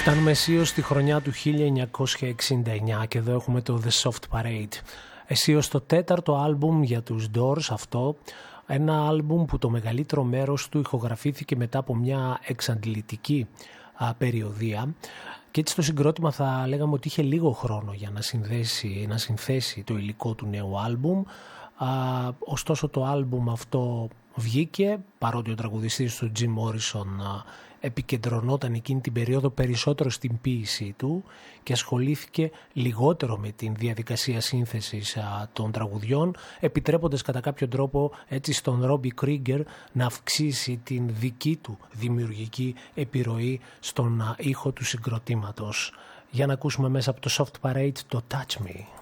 Φτάνουμε αισίως στη χρονιά του 1969 και εδώ έχουμε το The Soft Parade. Αισίως το τέταρτο άλμπουμ για τους Doors αυτό, ένα άλμπουμ που το μεγαλύτερο μέρος του ηχογραφήθηκε μετά από μια εξαντλητική περιοδία και έτσι το συγκρότημα θα λέγαμε ότι είχε λίγο χρόνο για να συνθέσει το υλικό του νέου άλμπουμ. Ωστόσο το άλμπουμ αυτό βγήκε, παρότι ο τραγουδιστής του Jim Morrison επικεντρωνόταν εκείνη την περίοδο περισσότερο στην ποίησή του και ασχολήθηκε λιγότερο με την διαδικασία σύνθεσης των τραγουδιών, επιτρέποντας κατά κάποιο τρόπο έτσι στον Ρόμπι Κρίγκερ να αυξήσει την δική του δημιουργική επιρροή στον ήχο του συγκροτήματος. Για να ακούσουμε μέσα από το Soft Parade το Touch Me.